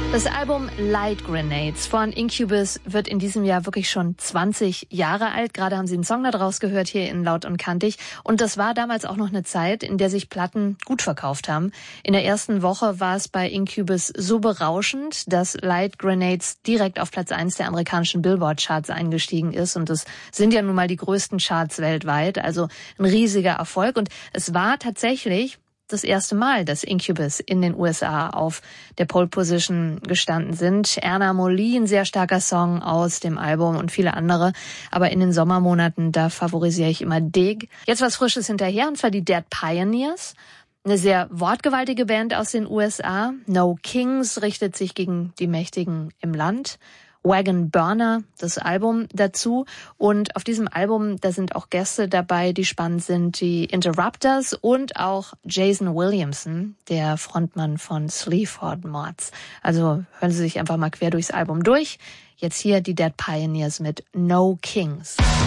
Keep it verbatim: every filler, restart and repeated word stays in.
Das Album Light Grenades von Incubus wird in diesem Jahr wirklich schon zwanzig Jahre alt. Gerade haben Sie einen Song da draus gehört hier in Laut und Kantig. Und das war damals auch noch eine Zeit, in der sich Platten gut verkauft haben. In der ersten Woche war es bei Incubus so berauschend, dass Light Grenades direkt auf Platz eins der amerikanischen Billboard-Charts eingestiegen ist. Und das sind ja nun mal die größten Charts weltweit. Also ein riesiger Erfolg. Und es war tatsächlich das erste Mal, dass Incubus in den U S A auf der Pole Position gestanden sind. Erna Molly, ein sehr starker Song aus dem Album und viele andere. Aber in den Sommermonaten, da favorisiere ich immer Dig. Jetzt was Frisches hinterher, und zwar die Dead Pioneers. Eine sehr wortgewaltige Band aus den U S A. No Kings richtet sich gegen die Mächtigen im Land. Wagon Burner, das Album dazu. Und auf diesem Album, da sind auch Gäste dabei, die spannend sind, die Interrupters und auch Jason Williamson, der Frontmann von Sleaford Mods. Also hören Sie sich einfach mal quer durchs Album durch. Jetzt hier die Dead Pioneers mit No Kings.